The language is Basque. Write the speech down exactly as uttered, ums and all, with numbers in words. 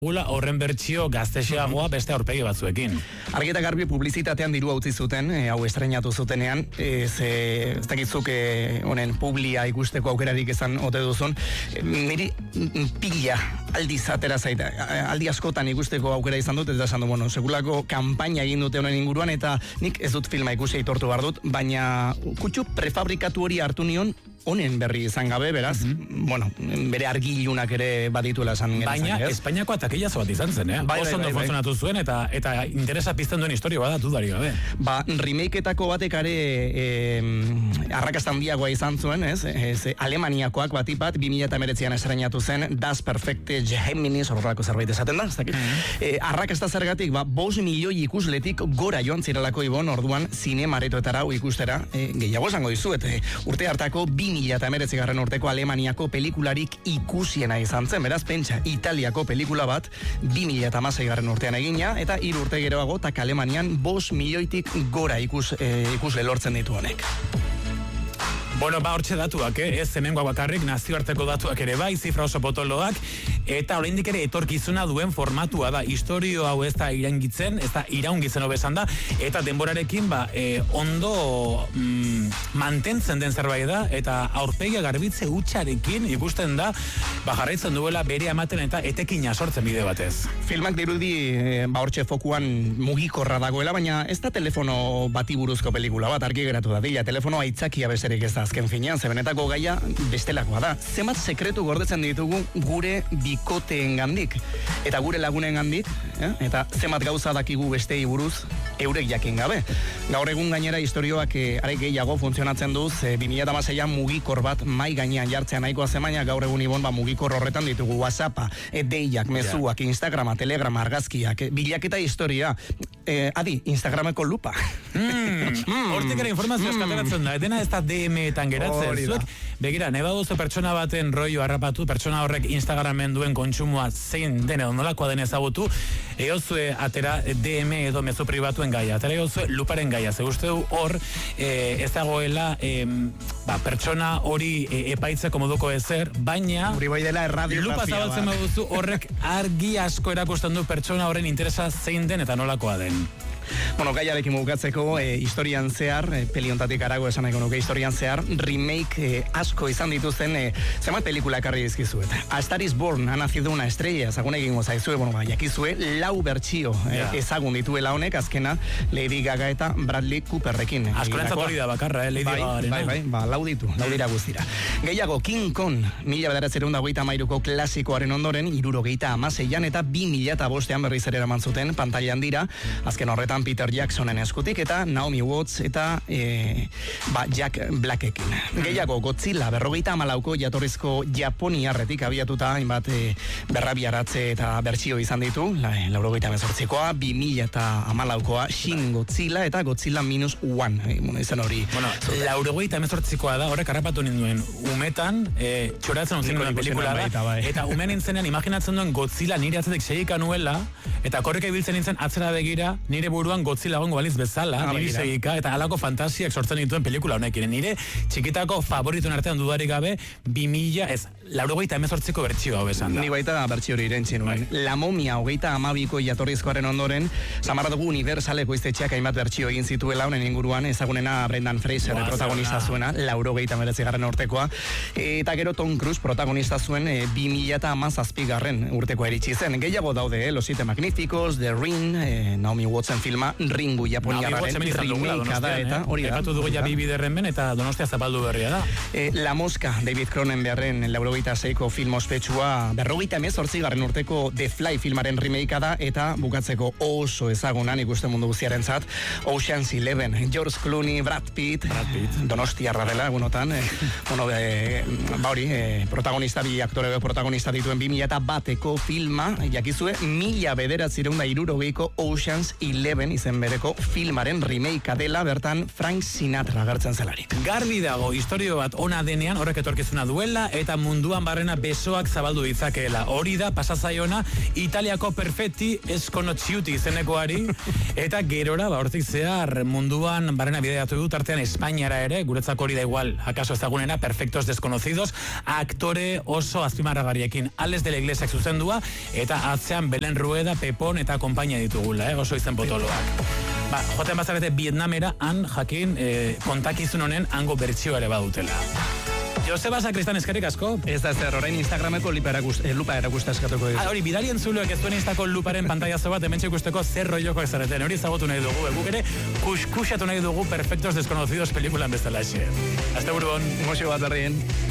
Gula horren bertsio gaztexeagoa beste aurpegi batzuekin. Argi eta garbi publizitatean dirua utzi zuten, e, hau estreinatu zutenean, ez, e, ez dakizuk e, honen publia ikusteko aukerarik izan ote duzun, e, niri pila aldiz atera zaita, aldi askotan ikusteko aukera izan dut, eta esan du, bueno, segulako kanpaina egin dute honen inguruan, eta nik ez dut filma ikusi aitortu behar dut, baina kutxu prefabrikatu hori hartu nion, honen berri izan gabe, beraz, mm-hmm. bueno, bere argilunak ere badituela esan genezak. Baina, Espainiako atakillazo bat izan zen, eh? Bai, Oso ondo bai, bai, funtzionatu zuen, eta eta interesa pizten duen historia bada dudari gabe. Ba, remakeetako batek are e, arrakasta handiagoa izan zuen, ez? ez Alemaniakoak bati bat, bi mila hemeretzian estreinatu zen, Das Perfekte Geminis, horrelako zerbait esaten da, ez dakit. Mm-hmm. E, arrakasta zergatik, ba, bost milioi ikusletik gora joan zirelako ibon, orduan zinemaretoetara ikustera, e, gehiago esango dizuet, e, urte hartako bi mila hemeretzi garren urteko Alemaniako pelikularik ikusiena izan zen, beraz, pentsa, Italiako pelikula bat, bi mila hamasei garren urtean egina, eta hiru urte geroago, tak Alemanian bost milioitik gora ikus, e, ikusle lortzen ditu honek. Bueno, ba, hortxe datuak, eh? Ez hemengoa bakarrik, nazioarteko datuak ere bai, zifra oso potoloak, eta oraindik ere etorkizuna duen formatua da, historio hau ez da iraungitzen, ez da iraungitzen hobesan da, eta denborarekin, ba, e, ondo mm, mantentzen den zerbait da, eta aurpegia garbitze hutsarekin ikusten da, ba, jarraitzen duela bere amaten eta etekina sortzen bide batez. Filmak dirudi, e, ba, hortxe fokuan mugikorra dagoela, baina ez da telefono bati buruzko pelikula bat, argi geratu da, dila, telefono aitzakia bezerik ez da, azken finean, zebenetako gaia bestelakoa da. Zenbat sekretu gordetzen ditugu gure bikoteen gandik, eta gure lagunen gandik, eh? Eta zenbat gauza dakigu bestei buruz, eurek jakin gabe. Gaur egun gainera historioak e, are gehiago funtzionatzen duz, e, bi mila hamaseian mugikor bat mai gainean jartzea nahikoa zemaina, gaur egun ibon, ba, mugikor horretan ditugu WhatsAppa, e, deiak, mezuak, yeah. Instagrama, Telegrama, argazkiak, e, bilaketa historia, e, adi, Instagrameko lupa. Mm, hortik ere informazioa eskateratzen da, dena ez da D M-etan geratzen, zuek, begira, neba duzu pertsona baten rollo harrapatu, pertsona horrek Instagramen duen kontsumoa zein dene ondolakoa den ezagutu, eozue atera D M edo mezu pribatuen gaia, atera eozue luparen gaia, ze uste du hor e, ez dagoela e, ba, pertsona hori e, epaitzeko moduko ezer, baina lupa zabaltzen baduzu horrek argi asko erakusten du pertsona horren interesa zein den eta nolakoa den. Bueno, gaiarekin mugatzeko, e, historian zehar, e, peliontatik arago esan nahiko nuke, historian zehar, remake e, asko izan dituzten, e, zenbat pelikula ekarri dizkizuet. A Star is Born, ha nacido una estrella, ezagun egingo zaizue, bueno, ba, jakizue, lau bertsio yeah. e, ezagun dituela honek, azkena Lady Gaga eta Bradley Cooperrekin. Askorentzat hori da bakarra, eh, Lady bai, Gaga. Bai, bai, ba, lau ditu, lau dira guztira. Gehiago, King Kong, mila bederatzerun dagoita amairuko klasikoaren ondoren, irurogeita amaseian eta bi mila eta bostean berriz ere eraman zuten, pantailan dira, azken horretan Peter Jacksonen eskutik eta Naomi Watts eta e, ba, Jack Blackekin. Gehiago, Godzilla berrogeita hamalauko jatorrizko Japoniarretik abiatuta hainbat e, berrabiaratze eta bertsio izan ditu, la, laurogeita mezortzikoa, bi mila eta hamalaukoa Shin Godzilla eta Godzilla minus one, e, bueno, izan hori. Bueno, laurogeita mezortzikoa da, horrek harrapatu ninduen, umetan, e, txoratzen ontzen duen pelikula da, bai. Eta umean nintzenean imaginatzen duen Godzilla nire atzetik seika nuela, eta korreka ibiltzen nintzen atzera begira, nire buruan Godzilla gongo baliz bezala, ah, niri segika, eta alako fantasiak sortzen dituen pelikula honekin. Nire txikitako favorituen artean dudarik gabe, bi mila, ez, laurogeita hemezortziko bertsio hau esan da. Ni baita bertsio hori irentzi nuen. Bai. La Momia, hogeita amabiko jatorrizkoaren ondoren, zamarra dugu Universaleko iztetxeak hainbat bertsio egin zituela honen inguruan, ezagunena Brendan Fraser wow, protagonista zuena, laurogeita meretzi garren urtekoa, eta gero Tom Cruise protagonista zuen e, bi mila eta hamazazpi garren urtekoa eritsi zen. Gehiago daude, eh, Los Siete Magníficos, The Ring, eh, Naomi Wattsen filma, Ringu Japoniarraren remake da, eta hori da. Epatu dugu ja bi biderren ben, eta Donostia zapaldu berria da. E, La Mosca, David Cronenbergen laurogeita seiko film ospetsua, berrogeita emezortzi garren urteko The Fly filmaren remakea da, eta bukatzeko oso ezagunan ikusten mundu guztiaren zat, Ocean's Eleven, George Clooney, Brad Pitt, Brad Pitt. Donostiarra dela, egunotan, e, bueno, e, ba hori, e, protagonista, bi aktore protagonista dituen bi mila eta bateko filma, jakizue, mila bederatzireun da irurogeiko Ocean's Eleven izen bereko filmaren remakea dela, bertan Frank Sinatra agertzen zelarik. Garbi dago, historio bat ona denean, horrek etorkizuna duela, eta mundu munduan barrena besoak zabaldu ditzakeela. Hori da, pasazaiona, Italiako perfetti eskonotxiuti izenekoari, eta gerora, ba, hortik zehar munduan barrena bideatu dut, artean Espainiara ere, guretzako hori da igual, akaso ezagunena, perfectos desconocidos, aktore oso azpimarragarriekin, Ales de la Iglesiak zuzendua, eta atzean Belen Rueda, Pepon eta konpainia ditugula, eh? Oso izen potoloak. Ba, joten bazarete Vietnamera, han jakin eh, kontakizun honen hango bertsio ere badutela. Joseba Sakristan eskerrik asko. Ez da zer, orain Instagrameko lupa erakusta erakusta eskatuko dizu. Ah, hori, bidalien zuloek ez duen Instako luparen pantaiazo bat, hemen ikusteko zer rolloko ezareten. Hori ezagutu nahi dugu, guk ere kuskusatu nahi dugu Perfectos Desconocidos pelikulan bezala xe. Azte buruan. Mosio bat berrien.